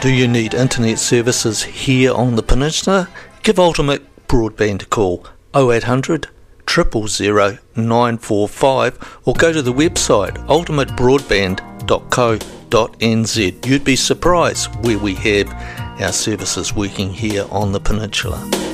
Do you need internet services here on the peninsula? Give Ultimate Broadband a call, 0800 000 945, or go to the website ultimatebroadband.co.nz. You'd be surprised where we have our services working here on the peninsula.